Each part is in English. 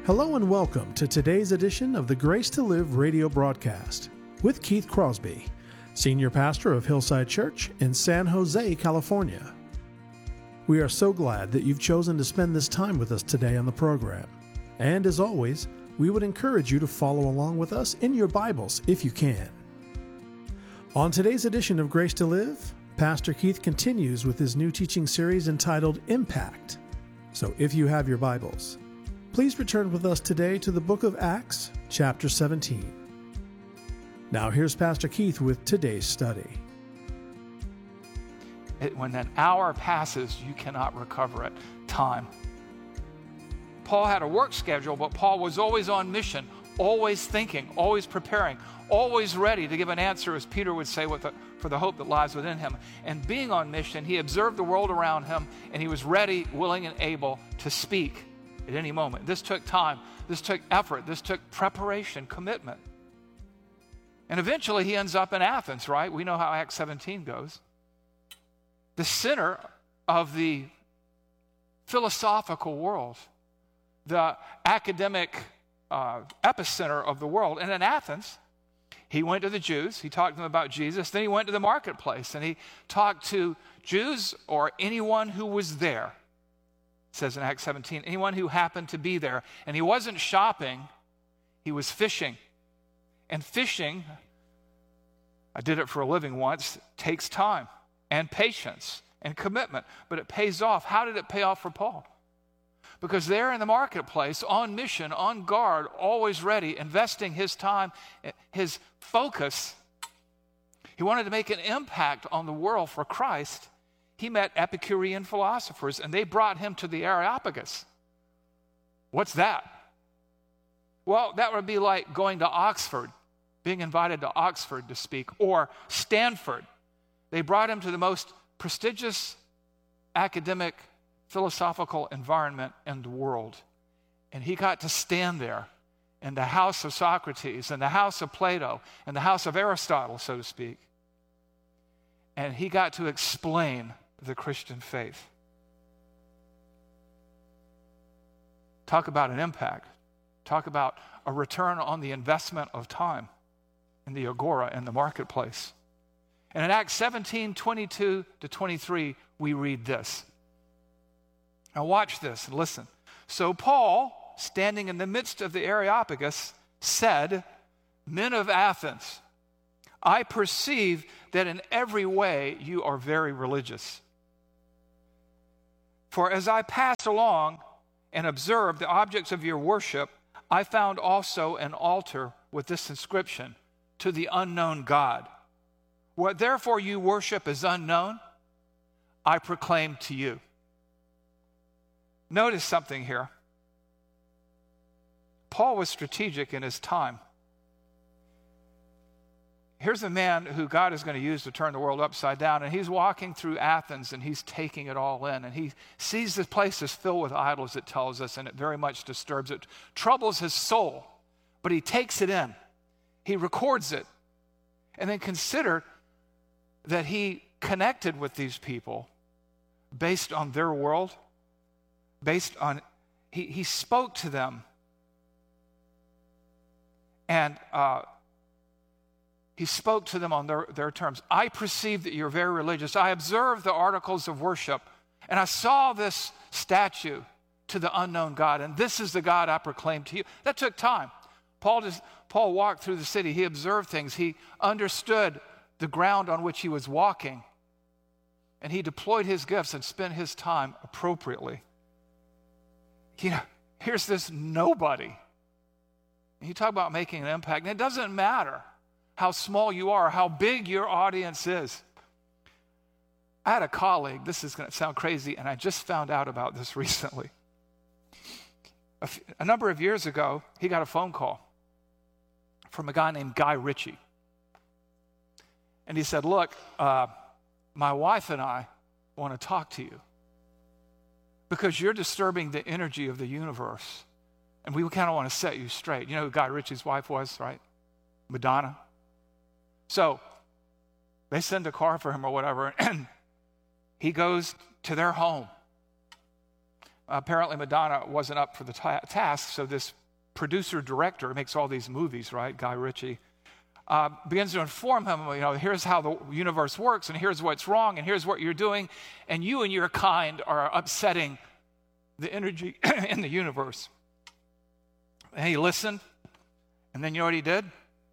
Hello and welcome to today's edition of the Grace to Live radio broadcast with Keith Crosby, Senior Pastor of Hillside Church in San Jose, California. We are so glad that you've chosen to spend this time with us today on the program. And as always, we would encourage you to follow along with us in your Bibles if you can. On today's edition of Grace to Live, Pastor Keith continues with his new teaching series entitled Impact. So if you have your Bibles, please return with us today to the book of Acts, chapter 17. Now here's Pastor Keith with today's study. When an hour passes, you cannot recover it. Time. Paul had a work schedule, but Paul was always on mission, always thinking, always preparing, always ready to give an answer, as Peter would say, for the hope that lies within him. And being on mission, he observed the world around him, and he was ready, willing, and able to speak at any moment. This took time. This took effort. This took preparation, commitment. And eventually he ends up in Athens, right? We know how Acts 17 goes. The center of the philosophical world, the academic epicenter of the world. And in Athens, he went to the Jews. He talked to them about Jesus. Then he went to the marketplace and he talked to Jews or anyone who was there. It says in Acts 17, anyone who happened to be there. And he wasn't shopping, he was fishing. And fishing, I did it for a living once, takes time and patience and commitment, but it pays off. How did it pay off for Paul? Because there in the marketplace, on mission, on guard, always ready, investing his time, his focus, he wanted to make an impact on the world for Christ. He met Epicurean philosophers, and they brought him to the Areopagus. What's that? Well, that would be like going to Oxford, being invited to Oxford to speak, or Stanford. They brought him to the most prestigious academic, philosophical environment in the world. And he got to stand there in the house of Socrates, in the house of Plato, in the house of Aristotle, so to speak. And he got to explain the Christian faith. Talk about an impact. Talk about a return on the investment of time in the agora, in the marketplace. And in Acts 17, 22 to 23, we read this. Now watch this and listen. So Paul, standing in the midst of the Areopagus, said, "Men of Athens, I perceive that in every way you are very religious. For as I passed along and observed the objects of your worship, I found also an altar with this inscription, to the unknown God. What therefore you worship is unknown, I proclaim to you." Notice something here. Paul was strategic in his time. Here's a man who God is going to use to turn the world upside down, and he's walking through Athens, and he's taking it all in, and he sees this place is filled with idols, it tells us, and it very much disturbs it, troubles his soul, but he takes it in. He records it, and then consider that he connected with these people based on their world, based on, he spoke to them, and he spoke to them on their terms. I perceive that you're very religious. I observed the articles of worship, and I saw this statue to the unknown God, and this is the God I proclaim to you. That took time. Paul walked through the city. He observed things. He understood the ground on which he was walking, and he deployed his gifts and spent his time appropriately. Here's this nobody. And you talk about making an impact, and it doesn't matter how small you are, how big your audience is. I had a colleague, this is going to sound crazy, and I just found out about this recently. A number of years ago, he got a phone call from a guy named Guy Ritchie. And he said, "Look, my wife and I want to talk to you because you're disturbing the energy of the universe, and we kind of want to set you straight." You know who Guy Ritchie's wife was, right? Madonna. So they send a car for him or whatever, and he goes to their home. apparently Madonna wasn't up for the task, so this producer-director who makes all these movies, right, Guy Ritchie, begins to inform him, here's how the universe works, and here's what's wrong, and here's what you're doing, and you and your kind are upsetting the energy in the universe. And he listened, and then you know what he did?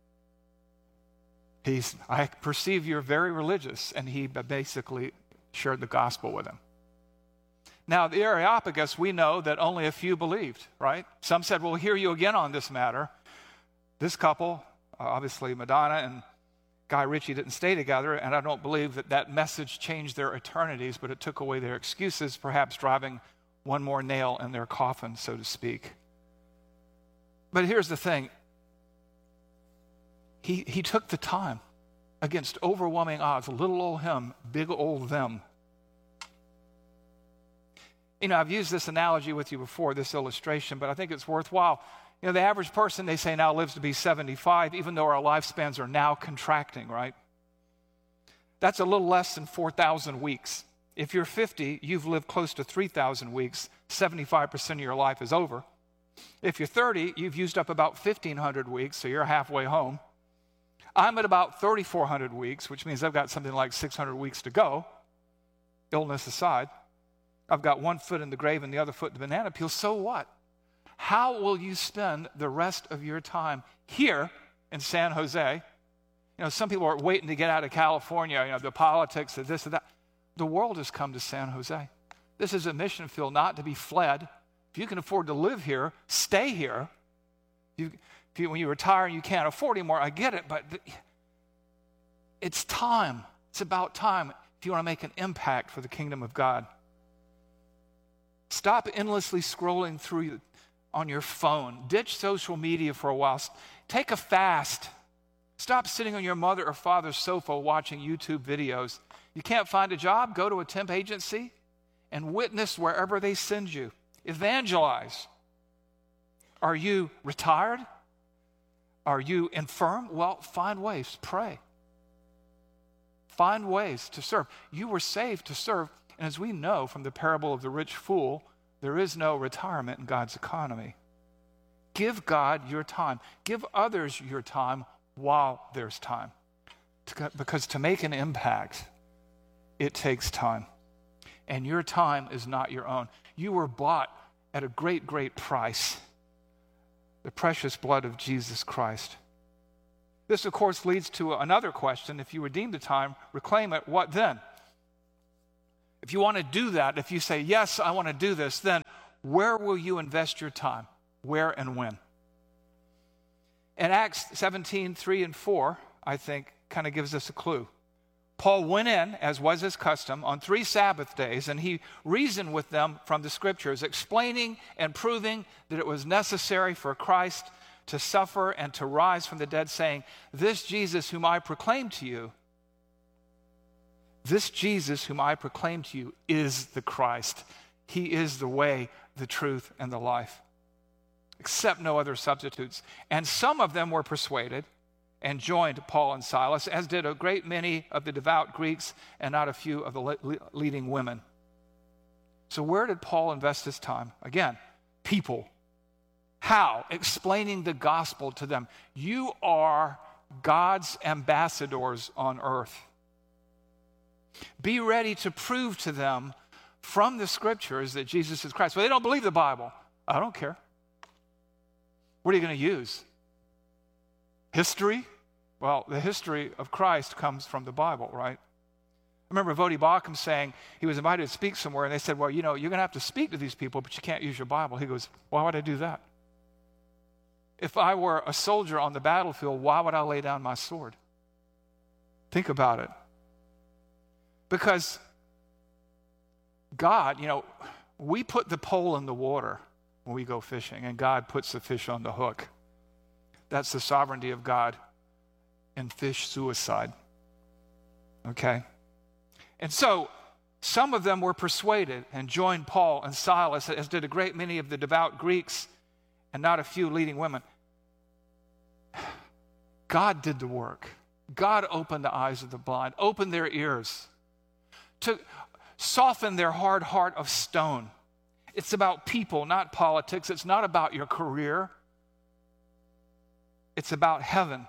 I perceive you're very religious, and he basically shared the gospel with him. Now, the Areopagus, we know that only a few believed, right? Some said, we'll hear you again on this matter. This couple, obviously Madonna and Guy Ritchie, didn't stay together, and I don't believe that message changed their eternities, but it took away their excuses, perhaps driving one more nail in their coffin, so to speak. But here's the thing. He took the time against overwhelming odds, little old him, big old them. I've used this analogy with you before, this illustration, but I think it's worthwhile. The average person, they say, now lives to be 75, even though our lifespans are now contracting, right? That's a little less than 4,000 weeks. If you're 50, you've lived close to 3,000 weeks. 75% of your life is over. If you're 30, you've used up about 1,500 weeks, so you're halfway home. I'm at about 3,400 weeks, which means I've got something like 600 weeks to go, illness aside. I've got one foot in the grave and the other foot in the banana peel. So what? How will you spend the rest of your time here in San Jose? Some people are waiting to get out of California, the politics of this and that. The world has come to San Jose. This is a mission field not to be fled. If you can afford to live here, stay here. When you retire and you can't afford anymore, I get it, but it's time. It's about time if you want to make an impact for the kingdom of God. Stop endlessly scrolling through on your phone. Ditch social media for a while. Take a fast. Stop sitting on your mother or father's sofa watching YouTube videos. You can't find a job? Go to a temp agency and witness wherever they send you. Evangelize. Are you retired? Are you infirm? Well, find ways. Pray. Find ways to serve. You were saved to serve. And as we know from the parable of the rich fool, there is no retirement in God's economy. Give God your time. Give others your time while there's time. Because to make an impact, it takes time. And your time is not your own. You were bought at a great, great price. The precious blood of Jesus Christ. This, of course, leads to another question. If you redeem the time, reclaim it, what then? If you want to do that, if you say, yes, I want to do this, then where will you invest your time? Where and when? And Acts 17, 3 and 4, I think, kind of gives us a clue. Paul went in, as was his custom, on 3 Sabbath days, and he reasoned with them from the Scriptures, explaining and proving that it was necessary for Christ to suffer and to rise from the dead, saying, this Jesus whom I proclaim to you is the Christ. He is the way, the truth, and the life. Accept no other substitutes. And some of them were persuaded and joined Paul and Silas, as did a great many of the devout Greeks and not a few of the leading women. So where did Paul invest his time? Again, people. How? Explaining the gospel to them. You are God's ambassadors on earth. Be ready to prove to them from the Scriptures that Jesus is Christ. Well, they don't believe the Bible. I don't care. What are you going to use? History? Well, the history of Christ comes from the Bible, right? I remember Vodi Bakum saying he was invited to speak somewhere, and they said, well, you're going to have to speak to these people, but you can't use your Bible. He goes, why would I do that? If I were a soldier on the battlefield, why would I lay down my sword? Think about it. Because God, we put the pole in the water when we go fishing, and God puts the fish on the hook. That's the sovereignty of God in fish suicide. Okay? And so, some of them were persuaded and joined Paul and Silas, as did a great many of the devout Greeks and not a few leading women. God did the work. God opened the eyes of the blind, opened their ears, to soften their hard heart of stone. It's about people, not politics. It's not about your career. It's about heaven.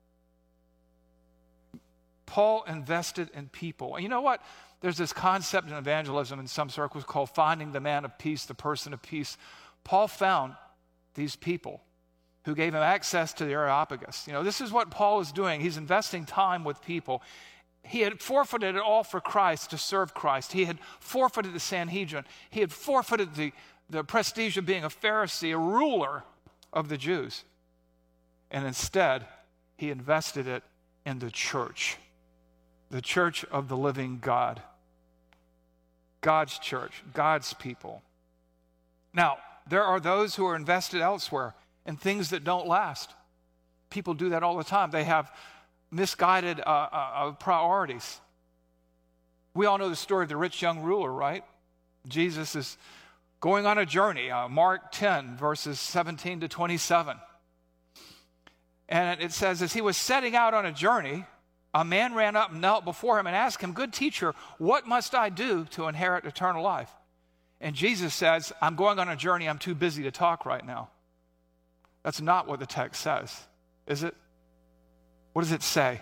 Paul invested in people. And you know what? There's this concept in evangelism in some circles called finding the man of peace, the person of peace. Paul found these people who gave him access to the Areopagus. This is what Paul is doing. He's investing time with people. He had forfeited it all for Christ, to serve Christ. He had forfeited the Sanhedrin. He had forfeited the prestige of being a Pharisee, a ruler of the Jews. And instead, he invested it in the church of the living God. God's church, God's people. Now, there are those who are invested elsewhere in things that don't last. People do that all the time. They have misguided priorities. We all know the story of the rich young ruler, right? Jesus is going on a journey, Mark 10, verses 17 to 27. And it says, as he was setting out on a journey, a man ran up and knelt before him and asked him, "Good teacher, what must I do to inherit eternal life?" And Jesus says, "I'm going on a journey. I'm too busy to talk right now." That's not what the text says, is it? What does it say?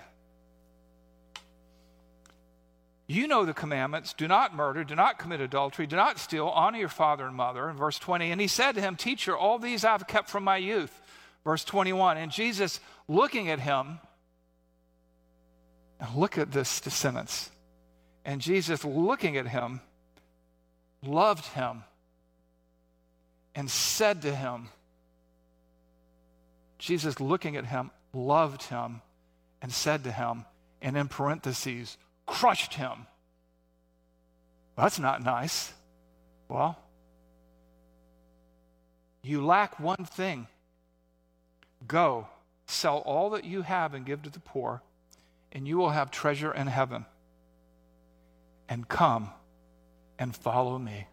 You know the commandments: do not murder, do not commit adultery, do not steal, honor your father and mother. In verse 20, and he said to him, "Teacher, all these I've kept from my youth." Verse 21, and Jesus, looking at him, look at this sentence. And Jesus, looking at him, loved him and said to him, Jesus, looking at him, loved him and said to him, and in parentheses, crushed him. Well, that's not nice. Well, you lack one thing. Go, sell all that you have and give to the poor, and you will have treasure in heaven. And come and follow me.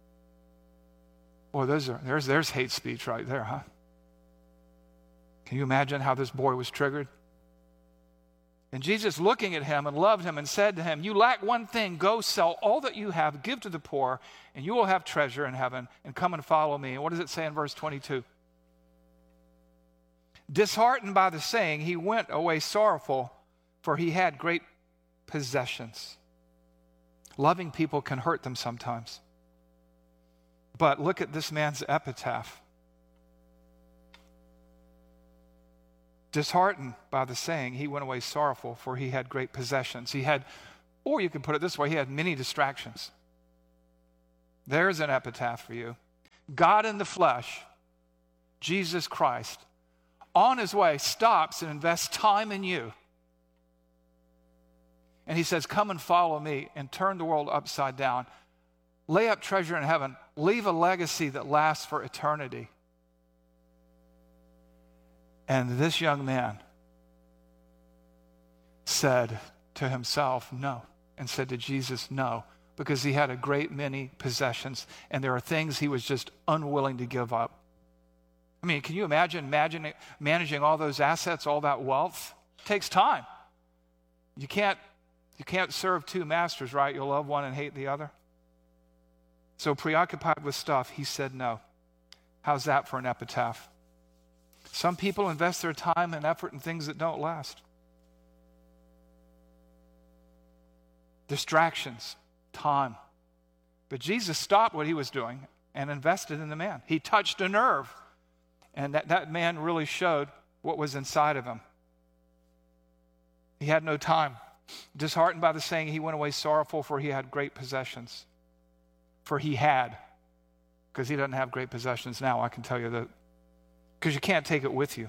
Boy, there's hate speech right there, huh? Can you imagine how this boy was triggered? And Jesus, looking at him and loved him and said to him, you lack one thing. Go sell all that you have, give to the poor, and you will have treasure in heaven, and come and follow me. And what does it say in verse 22? Disheartened by the saying, he went away sorrowful, for he had great possessions. Loving people can hurt them sometimes. But look at this man's epitaph. Disheartened by the saying, he went away sorrowful, for he had great possessions. He had, or you could put it this way, he had many distractions. There's an epitaph for you. God in the flesh, Jesus Christ, on his way, stops and invests time in you. And he says, come and follow me, and turn the world upside down. Lay up treasure in heaven. Leave a legacy that lasts for eternity. And this young man said to himself, no, and said to Jesus, no, because he had a great many possessions, and there are things he was just unwilling to give up. I mean, can you imagine managing all those assets, all that wealth? It takes time. You can't serve two masters, right? You'll love one and hate the other. So preoccupied with stuff, he said no. How's that for an epitaph? Some people invest their time and effort in things that don't last. Distractions, time. But Jesus stopped what he was doing and invested in the man. He touched a nerve, and that man really showed what was inside of him. He had no time. Disheartened by the saying, he went away sorrowful, for he had great possessions. For he had, because he doesn't have great possessions now, I can tell you that. Because you can't take it with you.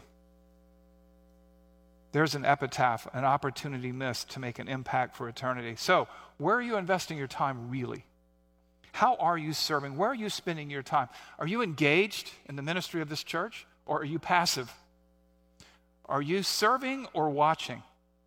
There's an epitaph, an opportunity missed to make an impact for eternity. So, where are you investing your time really? How are you serving? Where are you spending your time? Are you engaged in the ministry of this church, or are you passive? Are you serving or watching?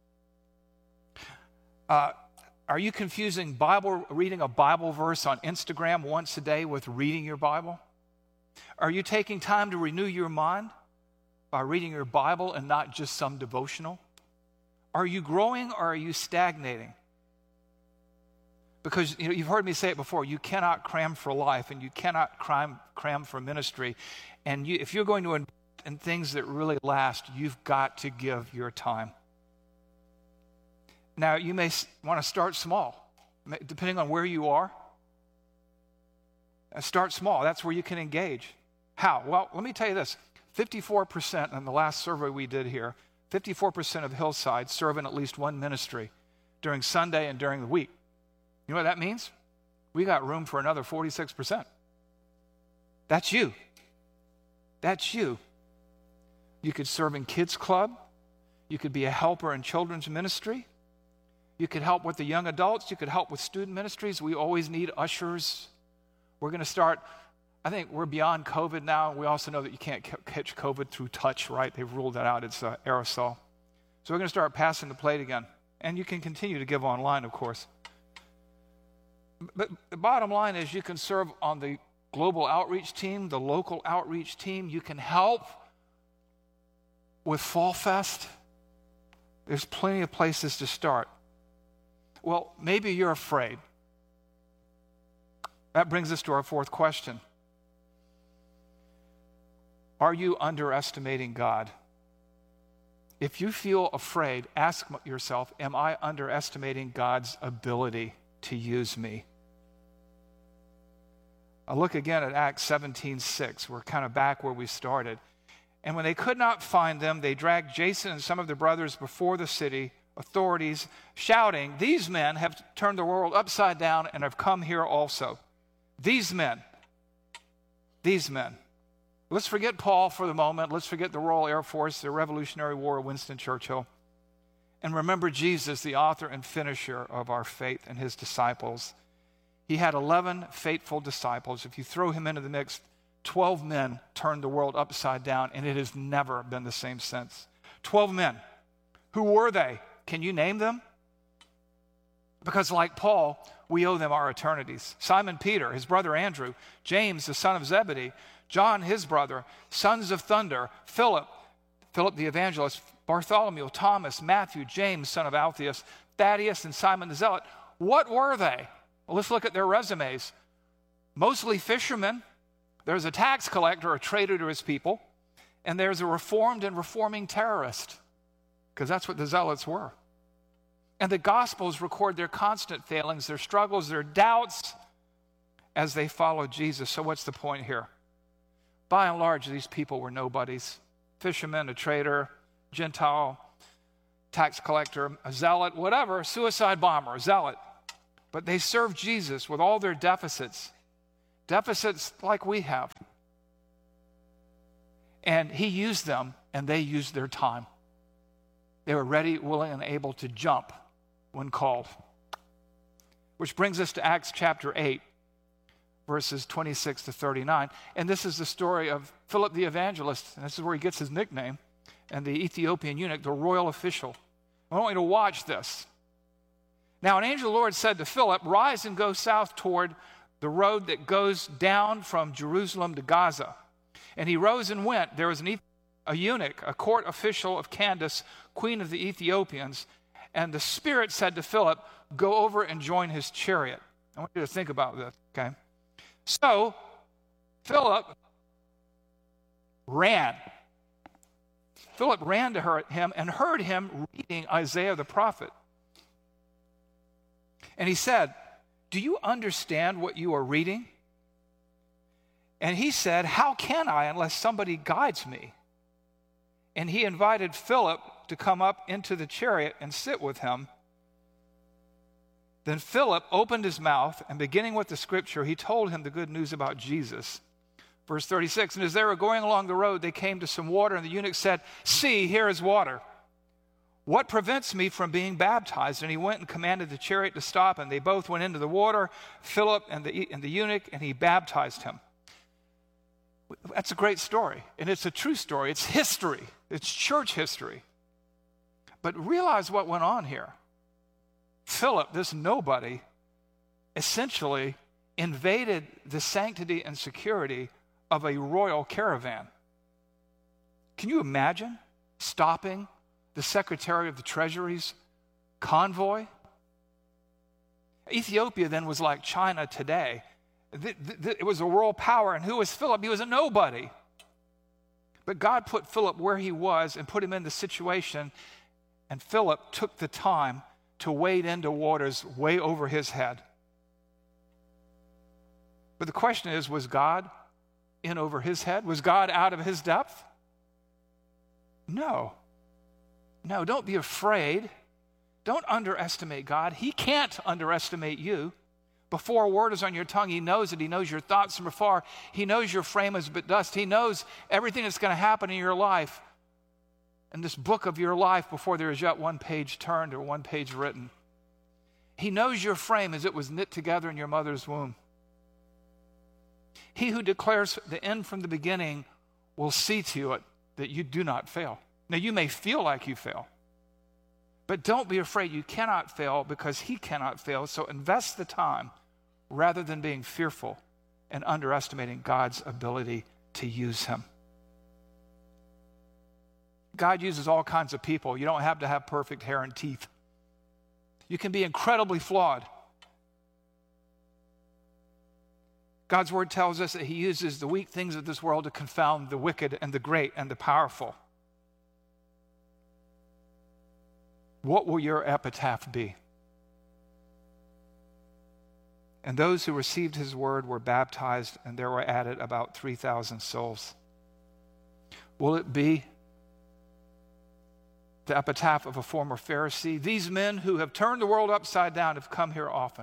Are you confusing reading a Bible verse on Instagram once a day with reading your Bible? Are you taking time to renew your mind by reading your Bible and not just some devotional? Are you growing or are you stagnating? Because you've heard me say it before, you cannot cram for life and you cannot cram for ministry. And if you're going to invest in things that really last, you've got to give your time. Now, you may want to start small, depending on where you are. Start small. That's where you can engage. How? Well, let me tell you this. 54% in the last survey we did here, 54% of Hillside serve in at least one ministry during Sunday and during the week. You know what that means? We got room for another 46%. That's you. That's you. You could serve in kids club. You could be a helper in children's ministry. You could help with the young adults. You could help with student ministries. We always need ushers. We're going to start, I think we're beyond COVID now. We also know that you can't catch COVID through touch, right? They've ruled that out. It's aerosol. So we're going to start passing the plate again. And you can continue to give online, of course. But the bottom line is you can serve on the global outreach team, the local outreach team. You can help with Fall Fest. There's plenty of places to start. Well, maybe you're afraid. That brings us to our fourth question. Are you underestimating God? If you feel afraid, ask yourself, am I underestimating God's ability to use me? I'll look again at Acts 17:6. We're kind of back where we started. And when they could not find them, they dragged Jason and some of their brothers before the city authorities, shouting, "These men have turned the world upside down and have come here also." These men. Let's forget Paul for the moment. Let's forget the Royal Air Force, the Revolutionary War of Winston Churchill. And remember Jesus, the author and finisher of our faith, and his disciples. He had 11 faithful disciples. If you throw him into the mix, 12 men turned the world upside down, and it has never been the same since. 12 men. Who were they? Can you name them? Because like Paul, we owe them our eternities. Simon Peter, his brother Andrew, James, the son of Zebedee, John, his brother, sons of thunder, Philip the evangelist, Bartholomew, Thomas, Matthew, James, son of Alphaeus, Thaddeus, and Simon the Zealot. What were they? Well, let's look at their resumes. Mostly fishermen. There's a tax collector, a traitor to his people, and there's a reformed and reforming terrorist, because that's what the Zealots were. And the Gospels record their constant failings, their struggles, their doubts as they followed Jesus. So what's the point here? By and large, these people were nobodies. Fisherman, a traitor, Gentile, tax collector, a zealot, whatever, suicide bomber, a zealot. But they served Jesus with all their deficits like we have. And he used them, and they used their time. They were ready, willing, and able to jump when called. Which brings us to Acts chapter 8, verses 26 to 39. And this is the story of Philip the evangelist. And this is where he gets his nickname. And the Ethiopian eunuch, the royal official. I want you to watch this. Now an angel of the Lord said to Philip, "Rise and go south toward the road that goes down from Jerusalem to Gaza." And he rose and went. There was a eunuch, a court official of Candace, queen of the Ethiopians. And the Spirit said to Philip, "Go over and join his chariot." I want you to think about this, okay? So, Philip ran. Philip ran to him and heard him reading Isaiah the prophet. And he said, "Do you understand what you are reading?" And he said, "How can I unless somebody guides me?" And he invited Philip to come up into the chariot and sit with him. Then Philip opened his mouth, and beginning with the scripture, he told him the good news about Jesus. Verse 36, and as they were going along the road, they came to some water, and the eunuch said, "See, here is water. What prevents me from being baptized?" And he went and commanded the chariot to stop, and they both went into the water, Philip and the eunuch, and he baptized him. That's a great story, and it's a true story. It's history. It's church history. But realize what went on here. Philip, this nobody, essentially invaded the sanctity and security of a royal caravan. Can you imagine stopping the Secretary of the Treasury's convoy? Ethiopia then was like China today. It was a world power. And who was Philip? He was a nobody. But God put Philip where he was and put him in the situation. And Philip took the time to wade into waters way over his head. But the question is, was God in over his head? Was God out of his depth? No. No, don't be afraid. Don't underestimate God. He can't underestimate you. Before a word is on your tongue, he knows it. He knows your thoughts from afar. He knows your frame is but dust. He knows everything that's going to happen in your life, in this book of your life, before there is yet one page turned or one page written. He knows your frame as it was knit together in your mother's womb. He who declares the end from the beginning will see to it that you do not fail. Now, you may feel like you fail, but don't be afraid. You cannot fail because he cannot fail. So invest the time rather than being fearful and underestimating God's ability to use him. God uses all kinds of people. You don't have to have perfect hair and teeth. You can be incredibly flawed. God's word tells us that he uses the weak things of this world to confound the wicked and the great and the powerful. What will your epitaph be? And those who received his word were baptized, and there were added about 3,000 souls. Will it be the epitaph of a former Pharisee? These men who have turned the world upside down have come here often.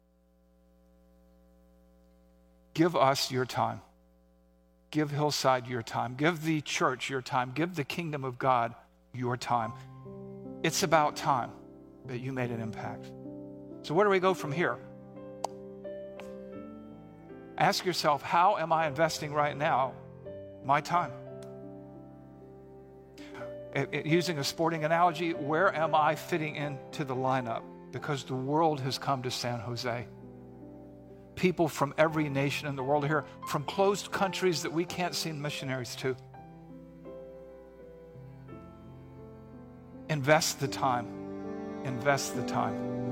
Give us your time. Give Hillside your time. Give the church your time. Give the kingdom of God your time. It's about time that you made an impact. So where do we go from here? Ask yourself, how am I investing right now my time? Using a sporting analogy, where am I fitting into the lineup? Because the world has come to San Jose. People from every nation in the world are here, from closed countries that we can't send missionaries to. Invest the time. Invest the time.